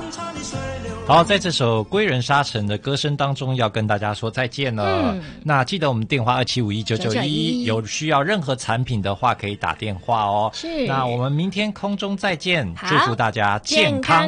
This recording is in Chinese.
好，在这首归人沙尘的歌声当中，要跟大家说再见了。那记得我们电话27519991，有需要任何产品的话，可以打电话哦。 是， 那我们明天空中再见，祝福大家健康